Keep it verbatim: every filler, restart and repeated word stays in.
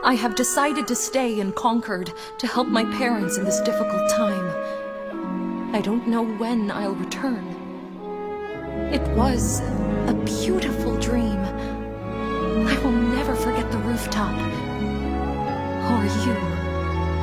I have decided to stay in Concord to help my parents in this difficult time. I don't know when I'll return. It was a beautiful dream. I will never forget the rooftop. Or you.